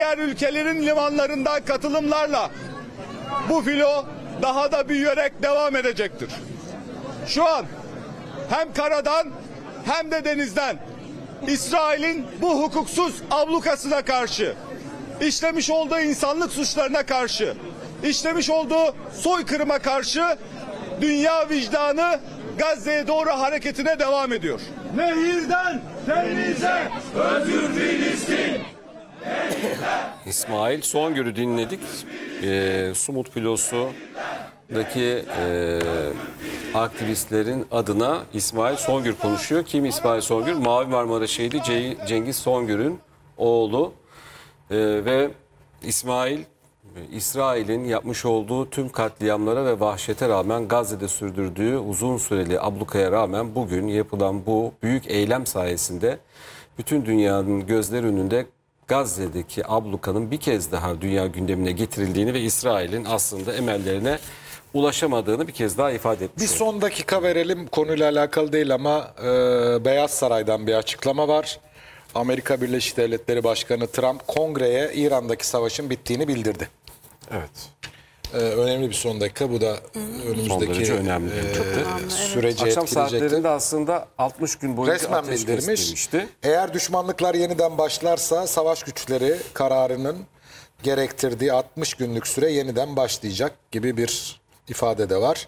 Diğer ülkelerin limanlarından katılımlarla bu filo daha da büyüyerek devam edecektir. Şu an hem karadan hem de denizden İsrail'in bu hukuksuz ablukasına karşı, işlemiş olduğu insanlık suçlarına karşı, işlemiş olduğu soykırıma karşı dünya vicdanı Gazze'ye doğru hareketine devam ediyor. Nehirden denize özgür Filistin. İsmail Songür'ü dinledik. Sumut filosundaki aktivistlerin adına İsmail Songür konuşuyor. Kim İsmail Songür? Mavi Marmara şehidi Cengiz Songür'ün oğlu. Ve İsmail, İsrail'in yapmış olduğu tüm katliamlara ve vahşete rağmen Gazze'de sürdürdüğü uzun süreli ablukaya rağmen bugün yapılan bu büyük eylem sayesinde bütün dünyanın gözler önünde Gazze'deki ablukanın bir kez daha dünya gündemine getirildiğini ve İsrail'in aslında emellerine ulaşamadığını bir kez daha ifade etmiş. Bir son dakika verelim, konuyla alakalı değil ama Beyaz Saray'dan bir açıklama var. Amerika Birleşik Devletleri Başkanı Trump kongreye İran'daki savaşın bittiğini bildirdi. Evet. Önemli bir son dakika, bu da önümüzdeki önemli. süreci Akşam etkileyecektir. saatlerinde aslında 60 gün boyunca Resmen ateşkes bildirmiş. demişti. Eğer düşmanlıklar yeniden başlarsa savaş güçleri kararının gerektirdiği 60 günlük süre yeniden başlayacak gibi bir ifade de var.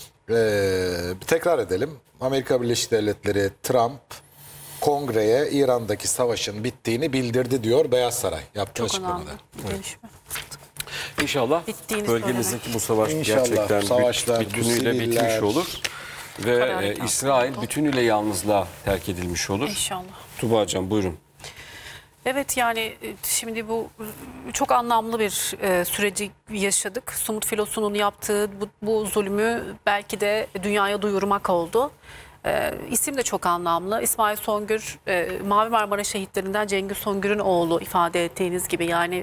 Tekrar edelim. Amerika Birleşik Devletleri Trump kongreye İran'daki savaşın bittiğini bildirdi diyor Beyaz Saray yaptığı Çok açıklamada. önemli. Gelişme. İnşallah Bittiğini bölgemizdeki bu savaş İnşallah gerçekten savaşlar, bütünüyle siviller, bitmiş olur. Ve harekatlar İsrail oldu. bütünüyle yalnızlığa terk edilmiş olur. İnşallah. Tuğba'cığım buyurun. Evet, yani şimdi bu çok anlamlı bir süreci yaşadık. Sumut filosunun yaptığı bu zulmü belki de dünyaya duyurmak oldu. İsim de çok anlamlı. İsmail Songür, Mavi Marmara şehitlerinden Cengiz Songür'ün oğlu, ifade ettiğiniz gibi. Yani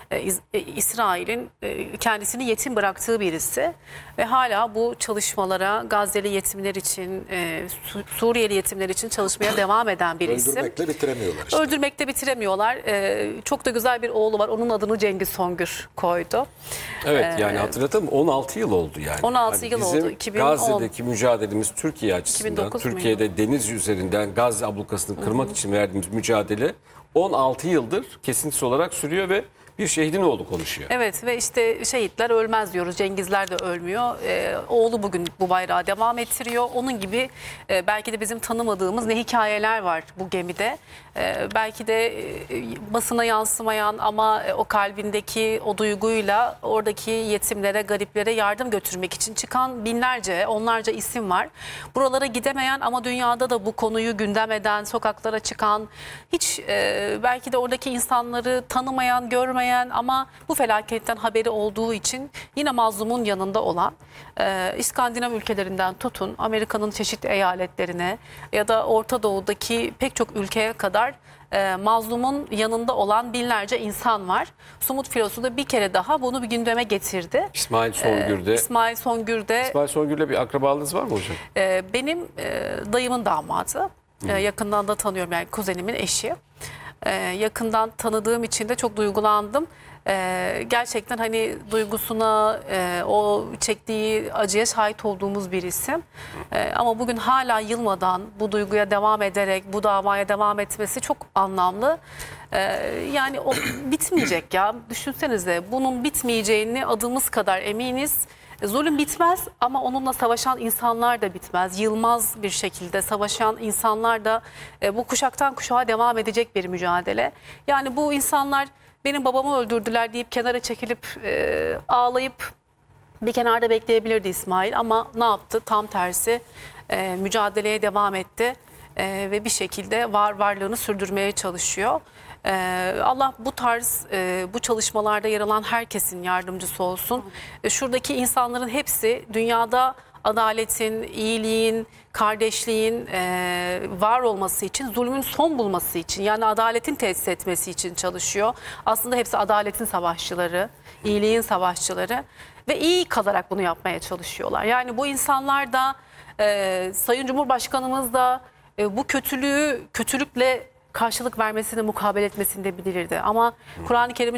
İsrail'in kendisini yetim bıraktığı birisi ve hala bu çalışmalara Gazze'li yetimler için, Suriyeli yetimler için çalışmaya devam eden bir isim. Öldürmekle bitiremiyorlar işte. Öldürmekte bitiremiyorlar. Çok da güzel bir oğlu var. Onun adını Cengiz Songür koydu. Evet, yani hatırlatalım 16 yıl oldu yani. 16 yıl bizim oldu, 2010. Gazze'deki mücadelemiz Türkiye açısından, 2009 Türkiye'de deniz üzerinden Gazze ablukasını kırmak için verdiğimiz mücadele 16 yıldır kesintisiz olarak sürüyor ve bir şehidin oğlu konuşuyor. Evet, ve işte şehitler ölmez diyoruz. Cengizler de ölmüyor. Oğlu bugün bu bayrağı devam ettiriyor. Onun gibi belki de bizim tanımadığımız ne hikayeler var bu gemide. Belki de basına yansımayan ama o kalbindeki o duyguyla oradaki yetimlere, gariplere yardım götürmek için çıkan binlerce, onlarca isim var. Buralara gidemeyen ama dünyada da bu konuyu gündem eden, sokaklara çıkan, hiç belki de oradaki insanları tanımayan, görmeyen ama bu felaketten haberi olduğu için yine mazlumun yanında olan, İskandinav ülkelerinden tutun Amerika'nın çeşitli eyaletlerine ya da Orta Doğu'daki pek çok ülkeye kadar mazlumun yanında olan binlerce insan var. Sumut filosu da bir kere daha bunu bir gündeme getirdi. İsmail Songür'de. İsmail Songür'le bir akrabalığınız var mı hocam? Benim dayımın damadı. Yakından da tanıyorum, yani kuzenimin eşi. Yakından tanıdığım için de çok duygulandım. Gerçekten hani duygusuna, o çektiği acıya şahit olduğumuz bir isim. Ama bugün hala yılmadan bu duyguya devam ederek bu davaya devam etmesi çok anlamlı. Yani o bitmeyecek ya. Düşünsenize, bunun bitmeyeceğini adımız kadar eminiz. Zulüm bitmez ama onunla savaşan insanlar da bitmez. Yılmaz bir şekilde savaşan insanlar da bu kuşaktan kuşağa devam edecek bir mücadele. Yani bu insanlar benim babamı öldürdüler deyip kenara çekilip ağlayıp bir kenarda bekleyebilirdi İsmail, ama ne yaptı? Tam tersi, mücadeleye devam etti ve bir şekilde varlığını sürdürmeye çalışıyor. Allah bu tarz bu çalışmalarda yer alan herkesin yardımcısı olsun. Şuradaki insanların hepsi dünyada adaletin, iyiliğin, kardeşliğin var olması için, zulmün son bulması için, yani adaletin tesis etmesi için çalışıyor. Aslında hepsi adaletin savaşçıları, iyiliğin savaşçıları ve iyi kalarak bunu yapmaya çalışıyorlar. Yani bu insanlar da Sayın Cumhurbaşkanımız da bu kötülükle karşılık vermesini, mukabele etmesini de bilirdi. Ama Kur'an-ı Kerim'in